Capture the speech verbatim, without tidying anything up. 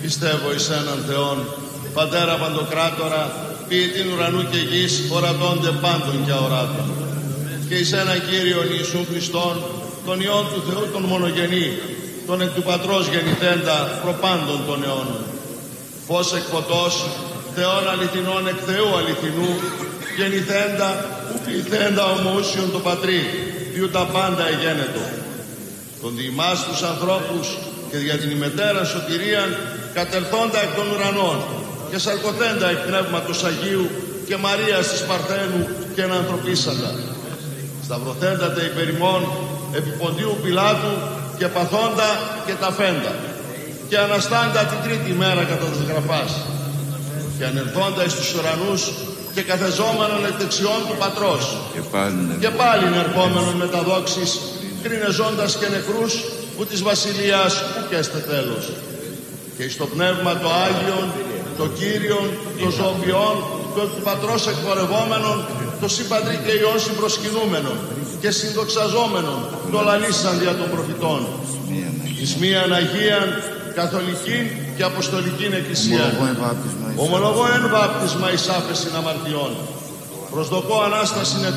Πιστεύω εις έναν Θεόν, Πατέρα Παντοκράτορα, ποιητήν ουρανού και γης, ορατώνται πάντων και αοράτων. Και εις έναν Κύριον Ιησούν Χριστόν, τον Υιόν του Θεού τον μονογενή, τον εκ του Πατρός γεννηθέντα προπάντων των αιώνων. Φως εκ φωτός, Θεόν αληθινών εκ Θεού αληθινού, γεννηθέντα, που πληθέντα ομοούσιον το Πατρί, διού τα πάντα εγένετο. Τον διημάς τους ανθρώπους και για την ημετέρα σωτηρίαν, κατελθόντα εκ των ουρανών και σαρκωθέντα εκ Πνεύματος Αγίου και Μαρίας της Παρθένου και ενανθρωπίσαντα. Σταυρωθέντατε υπερ ημών επί Ποντίου Πιλάτου και παθόντα και ταφέντα και αναστάντα την τρίτη μέρα κατά της γραφάς και ανελθόντα εις τους ουρανούς και καθεζόμενον εκ δεξιών του Πατρός και πάλι, και πάλι ερχόμενον με τα δόξης κρίνεζοντας και νεκρούς που της βασιλείας ουκ έστε τέλος και εις το Πνεύμα το Άγιον, το Κύριον, το ζωοποιόν, το εκ του Πατρός εκπορευόμενον, το συμπατρί και Υιόν συμπροσκυνούμενον και συνδοξαζόμενον, το λαλήσαν δια των προφητών. Εις μίαν Αγίαν, Καθολικήν και Αποστολικήν Εκκλησίαν. Ομολογώ εν βάπτισμα εις άφεσιν αμαρτιών. Προσδοκώ Ανάστασιν